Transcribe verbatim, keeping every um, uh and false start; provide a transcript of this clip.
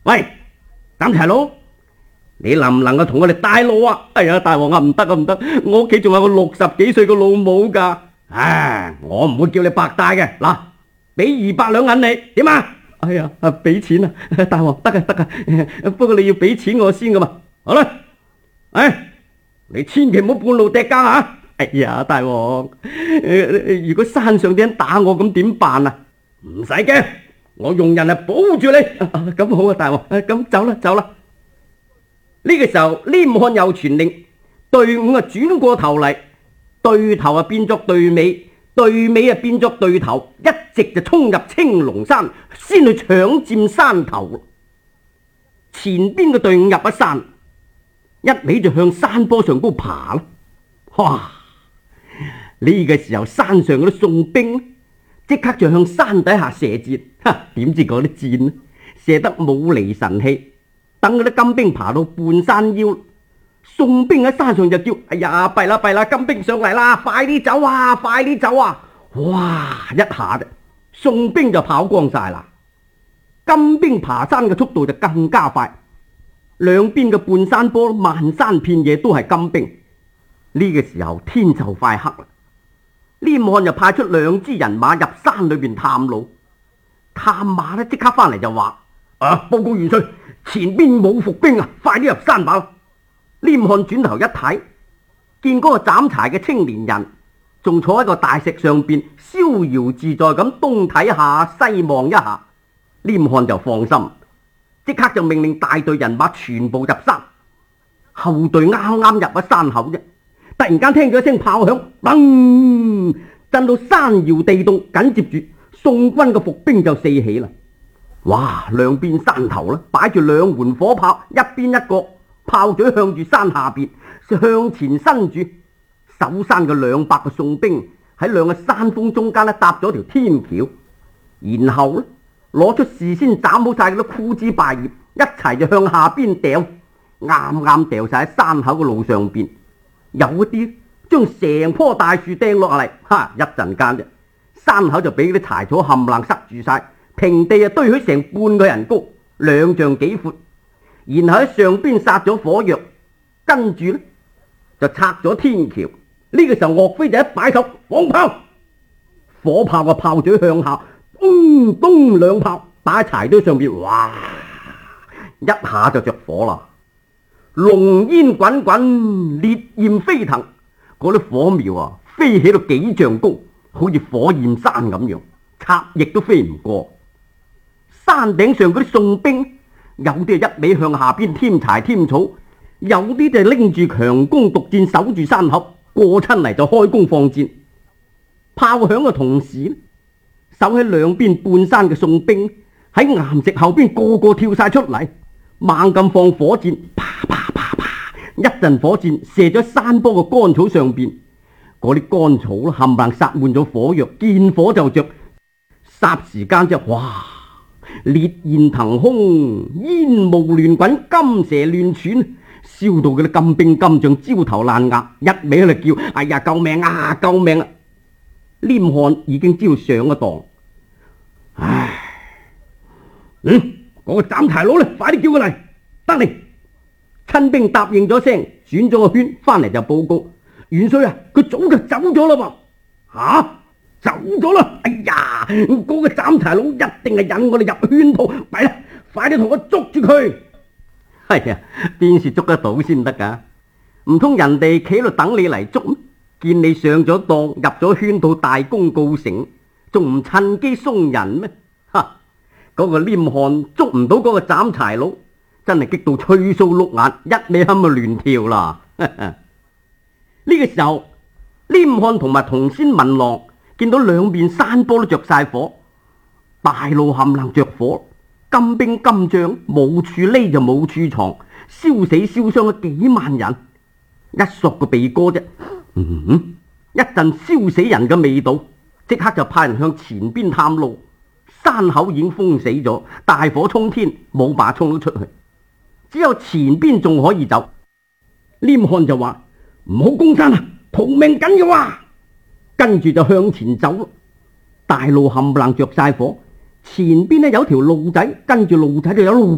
喂，斬柴佬，你能唔能夠同我哋帶路啊？哎呀，大王啊，唔得啊，唔得，我屋企仲有個六十幾歲嘅老母噶。唉，我唔會叫你白帶嘅。嗱，俾二百兩銀你，點啊？哎呀，啊，俾錢啊，大王得啊得啊，不過你要俾錢我先噶嘛。好啦，唉，你千祈唔好半路趯更啊！哎呀，大王，呃、如果山上啲人打我，咁點辦啊？唔使驚，我用人係保護住你。咁、啊、好啊，大王，咁、啊、走啦走啦。呢、這個時候，黏漢又傳令，隊伍啊轉過頭嚟，對頭啊變作隊尾，隊尾啊變作隊頭，一直就衝入青龍山，先去搶佔山頭。前邊嘅隊伍入咗山，一味就向山坡上高爬啦。哇！呢、這個時候，山上嗰啲宋兵即刻就向山底下射箭，哈！點知嗰啲箭呢射得冇離神氣，等嗰啲金兵爬到半山腰，宋兵喺山上就叫：哎呀，弊啦弊啦，金兵上嚟啦，快啲走啊，快啲走啊！哇！一下子，宋兵就跑光晒啦，金兵爬山嘅速度就更加快，兩邊嘅半山坡漫山遍野都係金兵。呢、這個時候天就快黑啦，黏漢就派出兩支人馬入山裏邊探路，探馬呢即刻翻嚟就話：啊，報告元帥，前邊冇伏兵啊，快啲入山吧！黏漢轉頭一睇，見嗰個斬柴嘅青年人仲坐喺個大石上邊，逍遙自在咁東睇下西望一下，黏漢就放心，即刻就命令大隊人馬全部入山。後隊啱啱入咗山口啫，突然間聽咗一聲炮響，砰！震到山搖地動，緊接住宋軍嘅伏兵就四起啦。哇！兩邊山頭啦，擺住兩門火炮，一邊一個，炮嘴向住山下邊，向前伸住。守山嘅兩百個宋兵喺兩個山峰中間咧搭咗條天橋，然後咧攞出事先斬好晒嗰啲枯枝敗葉，一齊就向下邊掉，啱啱掉晒喺山口嘅路上邊。有一啲將成棵大樹掟落嚟，哈！一陣間啫，山口就俾啲柴草冚唪唥塞住晒，平地啊堆起成半個人高，兩丈幾闊。然後喺上邊撒咗火藥，跟住咧就拆咗天橋。呢、這個時候岳飛就一擺手放炮，火炮嘅炮嘴向下，咚咚兩炮打喺柴堆上邊，哇！一下就着火啦，濃煙滾滾，烈焰飛騰，嗰啲火苗啊飛起到幾丈高，好似火焰山咁樣，插翼都飛唔過。山頂上嗰啲宋兵，有啲係一味向下邊添柴添草，有啲就拎住強弓毒箭守住山口，過親嚟就開弓放箭。炮響嘅同時，守喺兩邊半山嘅宋兵喺岩石後邊個個跳晒出嚟，猛咁放火箭，啪啪啪啪，一陣火箭射咗山坡嘅乾草上邊，嗰啲乾草啦冚唪唥撒滿咗火藥，見火就着，霎時間啫，哇！烈焰騰空，煙霧亂滾，金蛇亂竄，燒到嗰啲金兵金將焦頭爛額，一味喺度叫：哎呀，救命啊，救命啊！黏漢已經知道上咗當，唉，嗯，嗰、那個斬柴佬咧，快啲叫佢嚟，得令。親兵答應咗聲，轉咗個圈，翻嚟就報告元帥啊，佢早就走咗啦噃。吓？走咗啦！哎呀，嗰、那個斬柴佬一定係引我哋入圈套，弊啦，快啲同我捉住佢！係啊，邊時捉得到先得噶？唔通人哋企喺度等你嚟捉咩？見你上咗當，入咗圈套，大功告成，仲唔趁機鬆人咩？哈！嗰、那個黏漢捉唔到嗰個斬柴佬，真係激到吹鬚碌眼，一味喺度亂跳啦！呢個時候，黏漢同埋同仙文郎見到兩邊山坡都着晒火，大路冚唪唥着火，金兵金將冇處匿就冇處藏，燒死燒傷咗幾萬人，一索個鼻哥啫，嗯，一陣燒死人嘅味道，即刻就派人向前邊探路，山口已經封死咗，大火沖天，冇把衝到出去，只有前邊仲可以走。黏漢就話唔好攻山啊，逃命緊要啊！跟住就向前走，大路冚唪唥着晒火，前邊呢有條路仔，跟住路仔就有路。